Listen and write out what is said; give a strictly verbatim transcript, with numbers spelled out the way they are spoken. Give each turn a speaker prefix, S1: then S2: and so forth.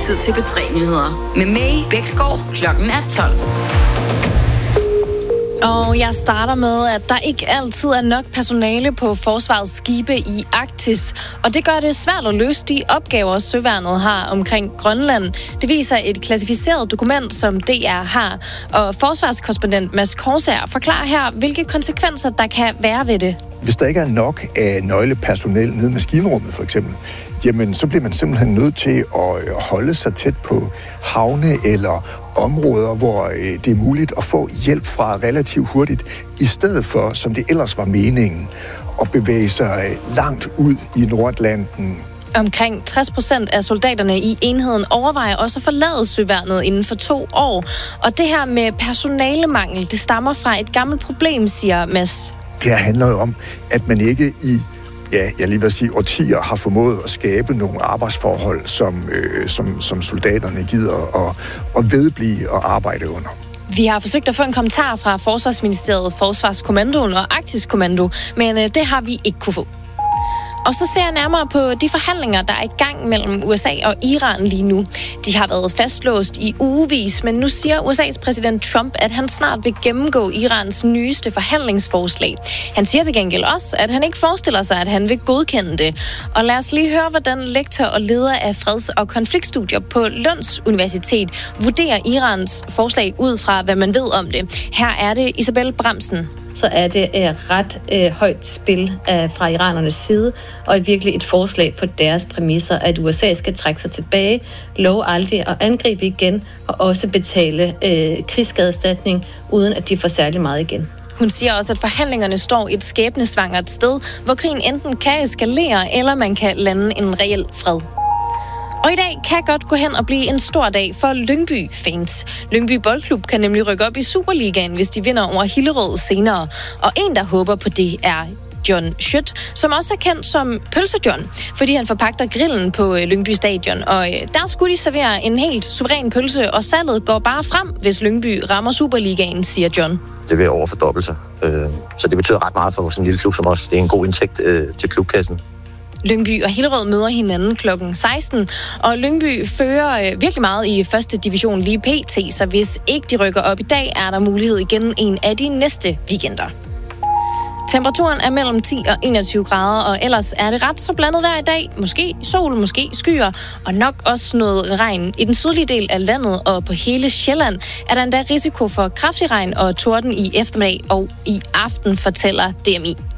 S1: tid til P tre Nyheder. Med May Bæksgaard, klokken er tolv.
S2: Og jeg starter med, at der ikke altid er nok personale på forsvarets skibe i Arktis. Og det gør det svært at løse de opgaver, søværnet har omkring Grønland. Det viser et klassificeret dokument, som D R har. Og forsvarskorrespondent Mads Korsager forklarer her, hvilke konsekvenser der kan være ved det.
S3: Hvis der ikke er nok af nøglepersonel nede i maskinrummet for eksempel, jamen så bliver man simpelthen nødt til at holde sig tæt på havne eller områder, hvor det er muligt at få hjælp fra relativt hurtigt, i stedet for, som det ellers var meningen, at bevæge sig langt ud i Nordatlanten.
S2: Omkring tres procent af soldaterne i enheden overvejer også at forlade søværnet inden for to år. Og det her med personalemangel, det stammer fra et gammelt problem, siger Mads.
S3: Det her handler jo om, at man ikke i ja, jeg lige vil sige, årtier har formået at skabe nogle arbejdsforhold, som, øh, som, som soldaterne gider at, at vedblive og arbejde under.
S2: Vi har forsøgt at få en kommentar fra Forsvarsministeriet, Forsvarskommandoen og Arktisk Kommando, men øh, det har vi ikke kunne få. Og så ser jeg nærmere på de forhandlinger, der er i gang mellem U S A og Iran lige nu. De har været fastlåst i ugevis, men nu siger U S A's præsident Trump, at han snart vil gennemgå Irans nyeste forhandlingsforslag. Han siger til gengæld også, at han ikke forestiller sig, at han vil godkende det. Og lad os lige høre, hvordan lektor og leder af freds- og konfliktstudier på Lunds Universitet vurderer Irans forslag ud fra, hvad man ved om det. Her er det Isabel Bramsen.
S4: Så er det et ret øh, højt spil øh, fra iranernes side, og virkelig et forslag på deres præmisser, at U S A skal trække sig tilbage, love aldrig at angribe igen, og også betale øh, krigsskadeerstatning, uden at de får særlig meget igen.
S2: Hun siger også, at forhandlingerne står et skæbnesvangert sted, hvor krigen enten kan eskalere, eller man kan lande en reel fred. Og i dag kan godt gå hen og blive en stor dag for Lyngby-fans. Lyngby Boldklub kan nemlig rykke op i Superligaen, hvis de vinder over Hillerød senere. Og en, der håber på det, er John Schødt, som også er kendt som Pølse-John, fordi han forpagter grillen på Lyngby Stadion. Og der skulle de servere en helt suveræn pølse, og salget går bare frem, hvis Lyngby rammer Superligaen, siger John.
S5: Det vil over fordoble sig. Så det betyder ret meget for sådan en lille klub som os. Det er en god indtægt til klubkassen.
S2: Lyngby og Hillerød møder hinanden klokken seksten, og Lyngby fører virkelig meget i første division lige pt, så hvis ikke de rykker op i dag, er der mulighed igen en af de næste weekender. Temperaturen er mellem ti og enogtyve grader, og ellers er det ret så blandet vejr i dag. Måske sol, måske skyer, og nok også noget regn. I den sydlige del af landet og på hele Sjælland er der endda risiko for kraftig regn og torden i eftermiddag og i aften, fortæller D M I.